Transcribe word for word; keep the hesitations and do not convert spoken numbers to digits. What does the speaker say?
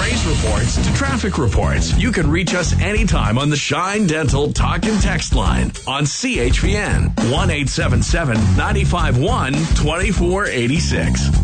race reports to traffic reports. You can reach us anytime on the Shine Dental Talk and Text line on C H V N one eight seven seven, nine five one, two four eight six.